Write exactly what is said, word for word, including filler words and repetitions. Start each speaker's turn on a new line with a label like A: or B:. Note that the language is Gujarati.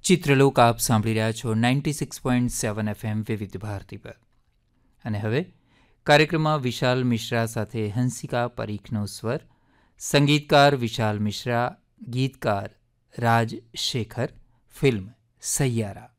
A: ચિત્રલોક આપ સાંભળી રહ્યા છો ninety six point seven FM વિવિધ ભારતી પર. અને હવે કાર્યક્રમમાં વિશાલ મિશ્રા સાથે હંસિકા પરીખનો સ્વર, સંગીતકાર વિશાલ મિશ્રા, ગીતકાર રાજ શેખર, ફિલ્મ સૈયારા.